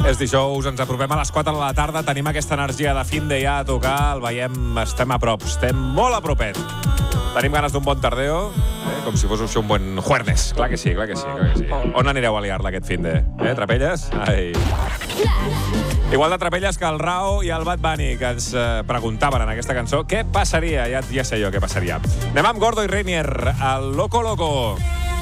És dijous, ens apropem a les 4 de la tarda, tenim aquesta energia de fin de ja a tocar, el veiem, estem a prop, estem molt a propet. Tenim ganes d'un bon tardeo, com si fos un bon jueves. Clar que sí, clar que sí, clar que sí. On anireu a liar-la aquest fin de? Trapelles? Ai. Igual de trapelles que el Rao i el Bad Bunny, que ens preguntaven en aquesta cançó què passaria, ja sé jo què passaria. Anem amb Gordo i Reinier, el Loco Loco.